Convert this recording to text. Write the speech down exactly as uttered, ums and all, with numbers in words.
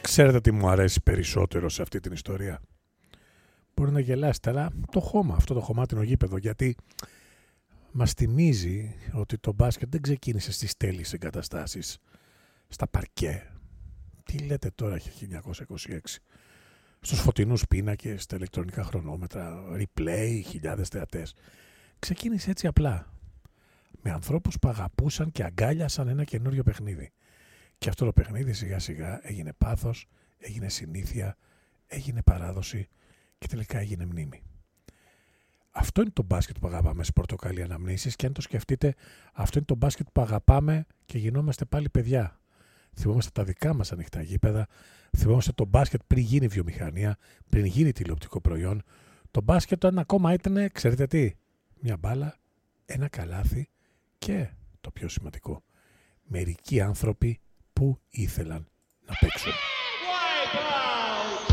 Ξέρετε τι μου αρέσει περισσότερο σε αυτή την ιστορία? Μπορεί να γελάσετε, αλλά το χώμα, αυτό το χωμάτινο γήπεδο, γιατί μας θυμίζει ότι το μπάσκετ δεν ξεκίνησε στις τέλειες εγκαταστάσεις, στα παρκέ. Τι λέτε τώρα, χίλια εννιακόσια είκοσι έξι. Στους φωτεινούς πίνακες, στα ηλεκτρονικά χρονόμετρα, replay, χιλιάδες θεατές. Ξεκίνησε έτσι απλά. Με ανθρώπους που αγαπούσαν και αγκάλιασαν ένα καινούριο παιχνίδι. Και αυτό το παιχνίδι σιγά σιγά έγινε πάθος, έγινε συνήθεια, έγινε παράδοση και τελικά έγινε μνήμη. Αυτό είναι το μπάσκετ που αγαπάμε στις πορτοκαλί αναμνήσεις, και αν το σκεφτείτε, αυτό είναι το μπάσκετ που αγαπάμε και γινόμαστε πάλι παιδιά. Θυμόμαστε τα δικά μας ανοιχτά γήπεδα, θυμόμαστε το μπάσκετ πριν γίνει βιομηχανία, πριν γίνει τηλεοπτικό προϊόν. Το μπάσκετ όταν ακόμα ήταν, ξέρετε τι, μια μπάλα, ένα καλάθι και το πιο σημαντικό, μερικοί άνθρωποι που ήθελαν να παίξουν.